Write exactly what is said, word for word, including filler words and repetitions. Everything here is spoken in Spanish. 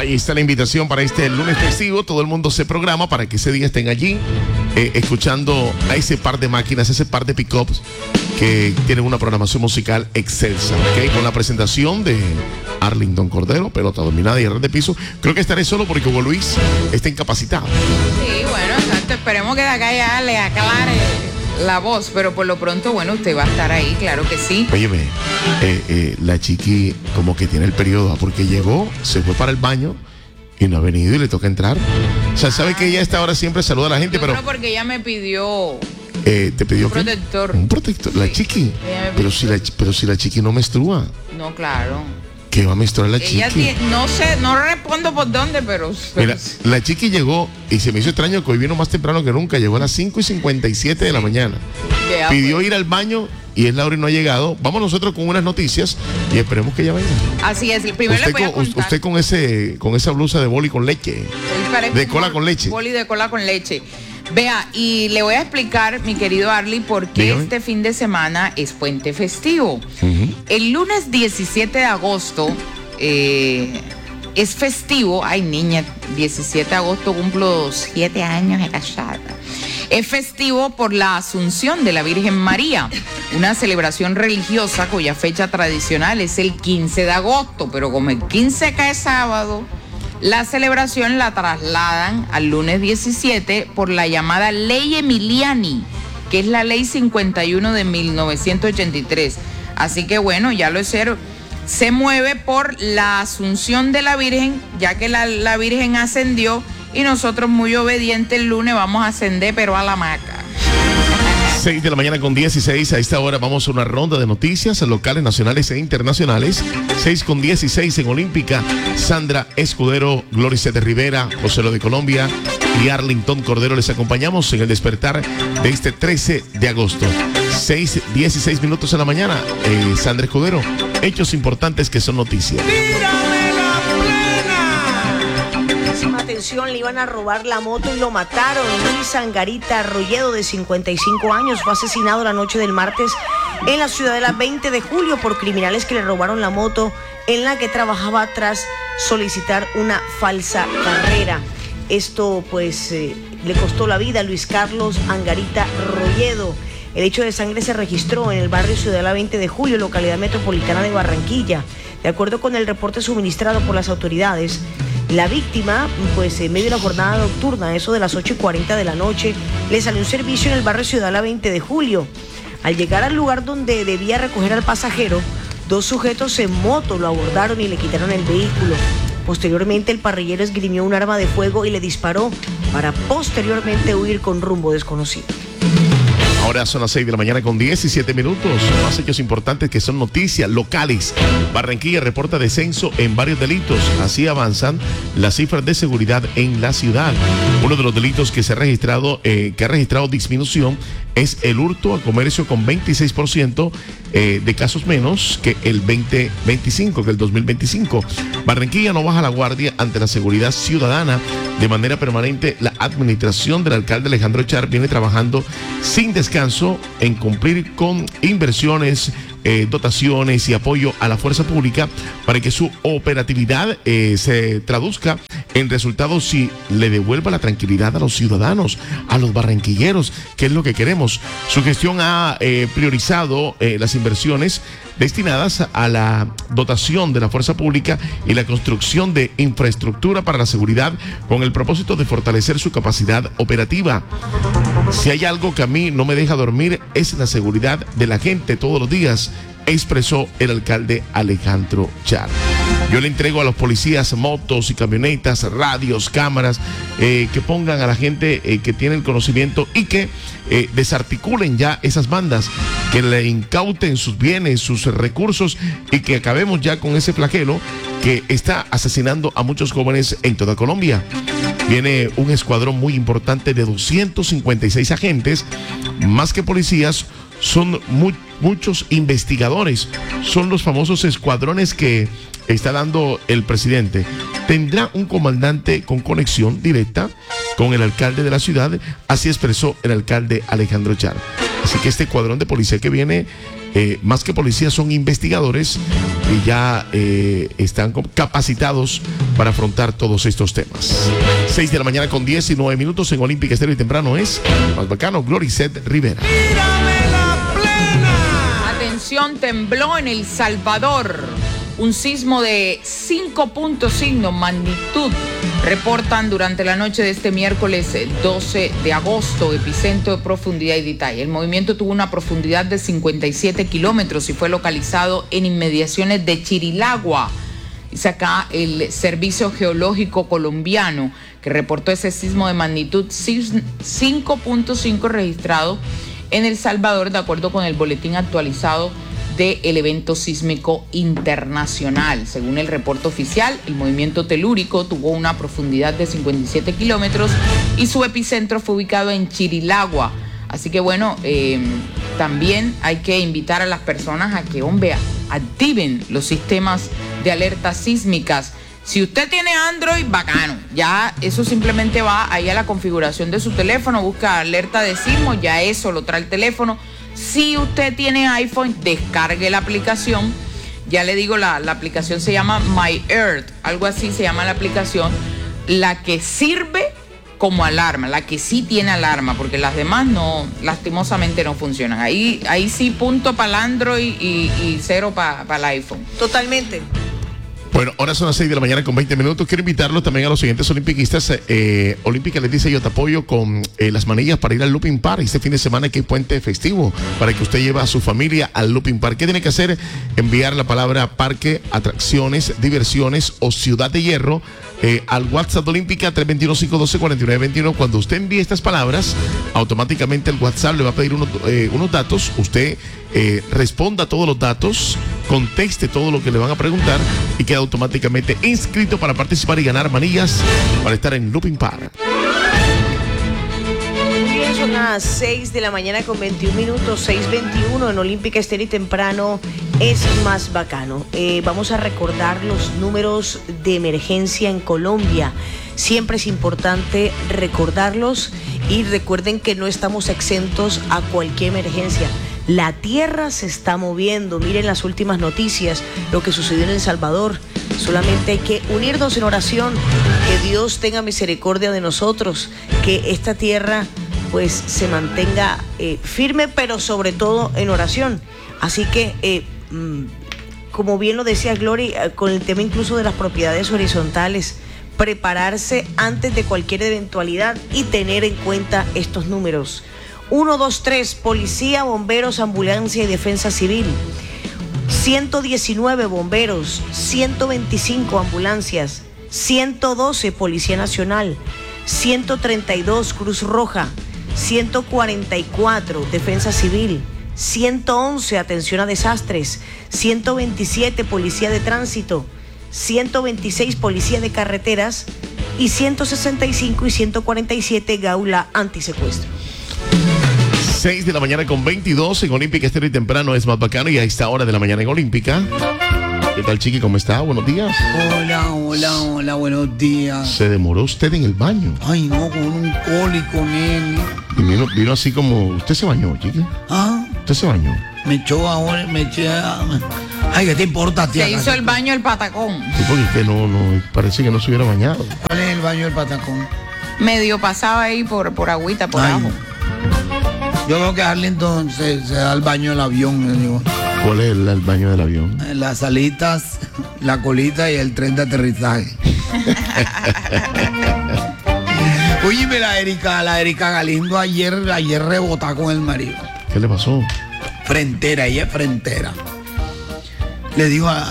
Ahí está la invitación para este lunes festivo. Todo el mundo se programa para que ese día estén allí eh, escuchando a ese par de máquinas, ese par de pick-ups que tienen una programación musical excelsa, ¿okay? Con la presentación de Arlington Cordero, pelota dominada y red de piso. Creo que estaré solo porque Hugo Luis está incapacitado. Sí, bueno, exacto. Esperemos que de acá ya le aclare la voz, pero por lo pronto, bueno, usted va a estar ahí, claro que sí. Óyeme, eh, eh, la chiqui como que tiene el periodo, porque llegó, se fue para el baño y no ha venido y le toca entrar. O sea, sabe que ella a esta hora siempre saluda a la gente, Yo pero... creo porque ella me pidió... Eh, ¿Te pidió un qué? protector. Un protector. La Sí. chiqui. Ella me Pero pidió. si la, pero si la chiqui no menstrua. No, claro. ¿Qué va a menstruar la Ella chiqui? tiene, no sé, no respondo por dónde, pero... Mira, la chiqui llegó y se me hizo extraño que hoy vino más temprano que nunca. Llegó a las cinco y cincuenta y siete de la mañana. Ya, Pidió pues. ir al baño y es la hora y no ha llegado. Vamos nosotros con unas noticias y esperemos que ella venga. Así es, primero Usted le voy a con, contar. usted con ese con esa blusa de boli con leche. Él parece de un cola bol- con leche. Boli de cola con leche. Vea, y le voy a explicar, mi querido Arly, por qué Dígame. este fin de semana es puente festivo. Ujú. El lunes diecisiete de agosto eh, es festivo. Ay, niña, diecisiete de agosto cumplo siete años de casada. Es festivo por la Asunción de la Virgen María, una celebración religiosa cuya fecha tradicional es el quince de agosto, pero como el quince cae sábado, la celebración la trasladan al lunes diecisiete por la llamada Ley Emiliani, que es la Ley cincuenta y uno de mil novecientos ochenta y tres. Así que bueno, ya lo es cero. Se mueve por la Asunción de la Virgen, ya que la, la Virgen ascendió y nosotros muy obedientes el lunes vamos a ascender, pero a la Maca. seis de la mañana con dieciséis. A esta hora vamos a una ronda de noticias locales, nacionales e internacionales. seis con dieciséis en Olímpica. Sandra Escudero, Gloricet de Rivera, José Lo de Colombia y Arlington Cordero les acompañamos en el despertar de este trece de agosto. seis, dieciséis minutos en la mañana. Eh, Sandra Escudero, hechos importantes que son noticias. Atención, le iban a robar la moto y lo mataron. Luis Angarita Rolledo, de cincuenta y cinco años, fue asesinado la noche del martes en la ciudadela veinte de julio por criminales que le robaron la moto en la que trabajaba tras solicitar una falsa carrera. Esto pues eh, le costó la vida a Luis Carlos Angarita Rolledo. El hecho de sangre se registró en el barrio Ciudadela veinte de julio, localidad metropolitana de Barranquilla. De acuerdo con el reporte suministrado por las autoridades, la víctima, pues en medio de la jornada nocturna, eso de las ocho y cuarenta de la noche, le salió un servicio en el barrio Ciudadela veinte de julio. Al llegar al lugar donde debía recoger al pasajero, dos sujetos en moto lo abordaron y le quitaron el vehículo. Posteriormente, el parrillero esgrimió un arma de fuego y le disparó para posteriormente huir con rumbo desconocido. Ahora son las seis de la mañana con diecisiete minutos. Más hechos importantes que son noticias locales. Barranquilla reporta descenso en varios delitos. Así avanzan las cifras de seguridad en la ciudad. Uno de los delitos que se ha registrado, eh, que ha registrado disminución es el hurto a comercio, con veintiséis por ciento eh, de casos menos que el veinte veinticinco, que el dos mil veinticinco. Barranquilla no baja la guardia ante la seguridad ciudadana. De manera permanente, la administración del alcalde Alejandro Char viene trabajando sin descanso en cumplir con inversiones, eh, dotaciones y apoyo a la fuerza pública para que su operatividad eh, se traduzca en resultados y le devuelva la tranquilidad a los ciudadanos, a los barranquilleros, que es lo que queremos. Su gestión ha eh, priorizado eh, las inversiones destinadas a la dotación de la fuerza pública y la construcción de infraestructura para la seguridad, con el propósito de fortalecer su capacidad operativa. Si hay algo que a mí no me deja dormir, es la seguridad de la gente todos los días, expresó el alcalde Alejandro Char. Yo le entrego a los policías motos y camionetas, radios, cámaras, eh, que pongan a la gente eh, que tiene el conocimiento y que eh, desarticulen ya esas bandas, que le incauten sus bienes, sus recursos, y que acabemos ya con ese flagelo que está asesinando a muchos jóvenes en toda Colombia. Viene un escuadrón muy importante de doscientos cincuenta y seis agentes, más que policías, son muy, muchos investigadores, son los famosos escuadrones que está dando el presidente. Tendrá un comandante con conexión directa con el alcalde de la ciudad, así expresó el alcalde Alejandro Char. Así que este escuadrón de policía que viene eh, más que policías, son investigadores y ya eh, están capacitados para afrontar todos estos temas. seis de la mañana con diecinueve minutos en Olímpica Estéreo y temprano es Más Bacano, Gloricet Rivera. Atención, tembló en El Salvador. Un sismo de cinco punto cinco magnitud reportan durante la noche de este miércoles doce de agosto, epicentro de profundidad y detalle. El movimiento tuvo una profundidad de cincuenta y siete kilómetros y fue localizado en inmediaciones de Chirilagua. Dice acá el Servicio Geológico Colombiano que reportó ese sismo de magnitud cinco punto cinco registrado en El Salvador, de acuerdo con el boletín actualizado del evento sísmico internacional. Según el reporte oficial, el movimiento telúrico tuvo una profundidad de cincuenta y siete kilómetros y su epicentro fue ubicado en Chirilagua. Así que bueno, eh, también hay que invitar a las personas a que, hombre, activen los sistemas de alertas sísmicas. Si usted tiene Android, bacano. Ya eso simplemente va ahí a la configuración de su teléfono, busca alerta de sismo, ya eso lo trae el teléfono. Si usted tiene iPhone, descargue la aplicación. Ya le digo, la, la aplicación se llama My Earth, algo así se llama la aplicación, la que sirve como alarma, la que sí tiene alarma, porque las demás no, lastimosamente no funcionan. Ahí, ahí sí, punto para el Android y, y cero para pa el iPhone. Totalmente. Bueno, ahora son las seis de la mañana con veinte minutos. Quiero invitarlos también a los siguientes olimpiquistas. Eh, Olímpica les dice: yo te apoyo con eh, las manillas para ir al Looping Park. Este fin de semana que hay puente festivo para que usted lleve a su familia al Looping Park. ¿Qué tiene que hacer? Enviar la palabra parque, atracciones, diversiones o Ciudad de Hierro eh, al WhatsApp de Olímpica tres dos uno, cinco uno dos, cuatro nueve dos uno. Cuando usted envíe estas palabras, automáticamente el WhatsApp le va a pedir unos, eh, unos datos. Usted eh, responda todos los datos, conteste todo lo que le van a preguntar y queda automáticamente inscrito para participar y ganar manillas para estar en Looping Park. Bien, son las seis de la mañana con veintiún minutos, seis veintiuno en Olímpica Estéreo y temprano es Más Bacano. Eh, vamos a recordar los números de emergencia en Colombia. Siempre es importante recordarlos y recuerden que no estamos exentos a cualquier emergencia. La tierra se está moviendo. Miren las últimas noticias, lo que sucedió en El Salvador. Solamente hay que unirnos en oración, que Dios tenga misericordia de nosotros, que esta tierra pues se mantenga eh, firme, pero sobre todo en oración. Así que, eh, mmm, como bien lo decía Glory, eh, con el tema incluso de las propiedades horizontales, prepararse antes de cualquier eventualidad y tener en cuenta estos números. uno dos tres, policía, bomberos, ambulancia y defensa civil. ciento diecinueve bomberos, ciento veinticinco ambulancias, ciento doce Policía Nacional, ciento treinta y dos Cruz Roja, ciento cuarenta y cuatro Defensa Civil, ciento once Atención a Desastres, ciento veintisiete Policía de Tránsito, ciento veintiséis Policía de Carreteras y ciento sesenta y cinco y ciento cuarenta y siete Gaula Antisecuestro. seis de la mañana con veintidós en Olímpica Estéreo y temprano es Más Bacano y a esta hora de la mañana en Olímpica. ¿Qué tal, Chiqui? ¿Cómo está? Buenos días. Hola, hola, hola, buenos días. ¿Se demoró usted en el baño? Ay, no, con un cólico, nene. Y vino, vino así como... ¿Usted se bañó, Chiqui? ¿Ah? ¿Usted se bañó? Me echó ahora, me eché... A... Ay, ¿qué te importa, tía? Se hizo el baño el patacón. Sí, porque es que no, no, parece que no se hubiera bañado. ¿Cuál es el baño del patacón? Medio pasaba ahí por, por agüita, por Ay, abajo. Yo veo que Arlington se, se da el baño del avión. Le digo. ¿Cuál es el, el baño del avión? Las alitas, la colita y el tren de aterrizaje. Oye, la Erika, la Erika Galindo ayer, ayer rebotó con el marido. ¿Qué le pasó? Frentera, ella es frentera. Le dijo a